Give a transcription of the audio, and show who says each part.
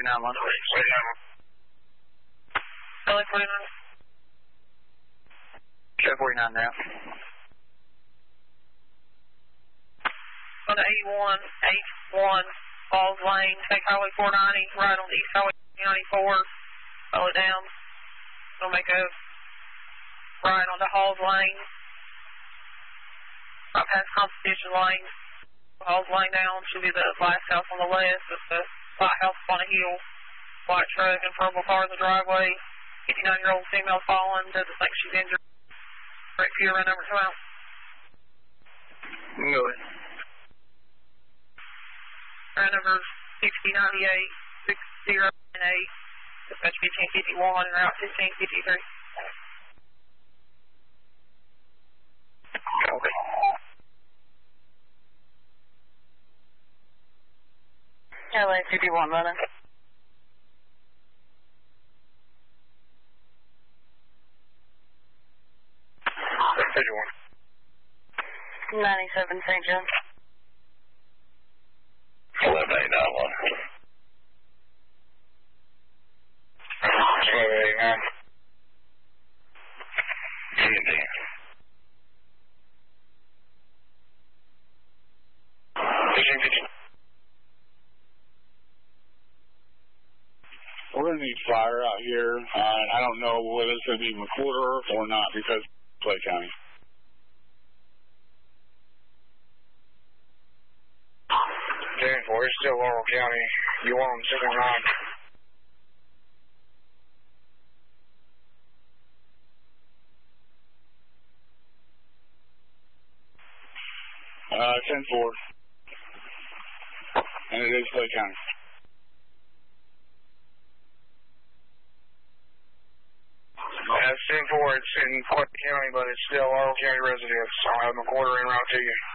Speaker 1: 49 1.
Speaker 2: LA 49.
Speaker 1: Show 49 now.
Speaker 2: On to 81, Falls Lane, take Highway 490, right on the East Highway 94, follow it down. We'll make a right onto Halls Lane, right past Constitution Lane. Halls Lane down should be the last house on the left, with the white house on a hill, white truck and purple car in the driveway. 59-year-old female fallen, doesn't think she's injured. Right for you, run over to him.
Speaker 1: Go ahead.
Speaker 2: Run over 6098, 6098, dispatch 1551, and route 1553.
Speaker 1: Okay.
Speaker 2: LA 51, running.
Speaker 1: Fifty-one.
Speaker 2: 97, St. John.
Speaker 1: 1189 1189.
Speaker 3: We're going to need fire out here, and I don't know whether it's going to be McWhorter or not because of Clay County.
Speaker 1: Jan 4, it's still Laurel County. You want them
Speaker 3: 10-4. And it is Clay County.
Speaker 1: That's 10-4. It's in Clay County, but it's still Laurel County residents. I'll have McWhorter en route to you.